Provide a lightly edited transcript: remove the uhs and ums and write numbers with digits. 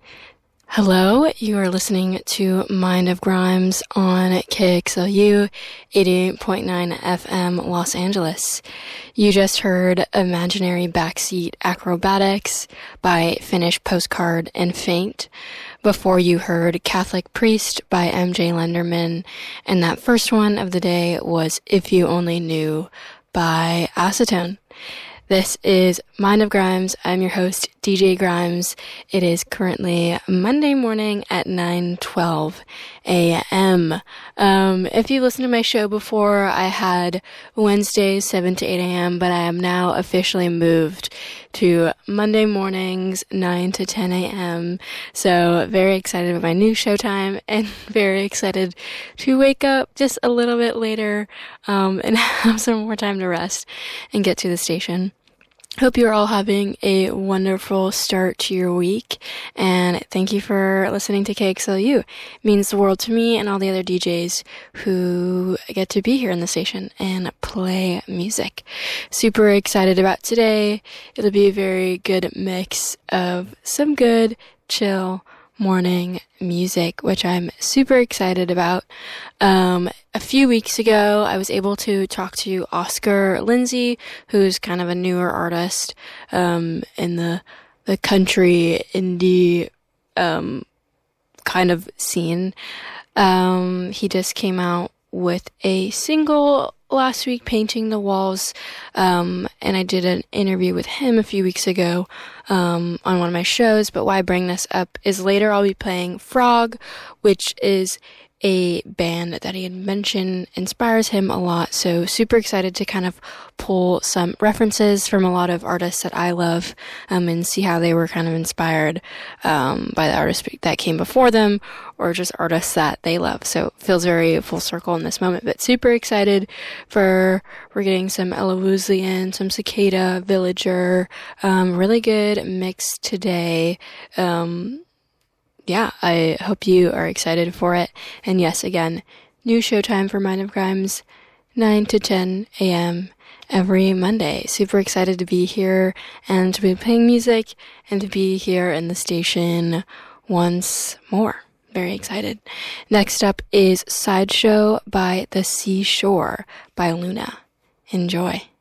Hello, you are listening to Mind of Grimes on KXLU 88.9 FM Los Angeles. You just heard Imaginary Backseat Acrobatics by Finnish Postcard and Faint. Before you heard Catholic Priest by MJ Lenderman, and that first one of the day was If You Only Knew by Acetone. This is Mind of Grimes. I'm your host, DJ Grimes. It is currently Monday morning at 9:12 a.m. If you listened to my show before, I had Wednesdays 7 to 8 a.m., but I am now officially moved to Monday mornings 9 to 10 a.m. So very excited about my new show time and very excited to wake up just a little bit later and have some more time to rest and get to the station. Hope you're all having a wonderful start to your week, and thank you for listening to KXLU. It means the world to me and all the other DJs who get to be here in the station and play music. Super excited about today. It'll be a very good mix of some good, chill morning music, which I'm super excited about. A few weeks ago, I was able to talk to Oscar Lindsay, who's kind of a newer artist in the country indie kind of scene. He just came out with a single last week, Painting the Walls, and I did an interview with him a few weeks ago on one of my shows. But why I bring this up is later I'll be playing Frog, which is a band that he had mentioned inspires him a lot. So super excited to kind of pull some references from a lot of artists that I love and see how they were kind of inspired by the artists that came before them or just artists that they love. So it feels very full circle in this moment, but super excited we're getting some Ella Woosley in, some Cicada, Villager, really good mix today. Yeah, I hope you are excited for it. And yes, again, new showtime for Mind of Grimes, 9 to 10 a.m. every Monday. Super excited to be here and to be playing music and to be here in the station once more. Very excited. Next up is Sideshow by the Seashore by Luna. Enjoy.